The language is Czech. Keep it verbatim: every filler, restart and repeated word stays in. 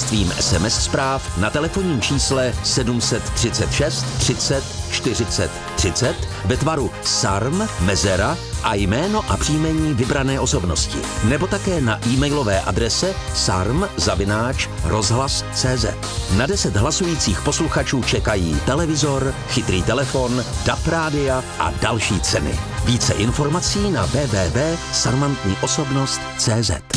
prostřednictvím es em es zpráv na telefonním čísle sedm set třicet šest třicet čtyřicet třicet ve tvaru sarm, mezera a jméno a příjmení vybrané osobnosti. Nebo také na e-mailové adrese sarm zavináč rozhlas tečka cé zet. Na deset hlasujících posluchačů čekají televizor, chytrý telefon, D A B rádia a další ceny. Více informací na w w w tečka sarmantní osobnost tečka cé zet.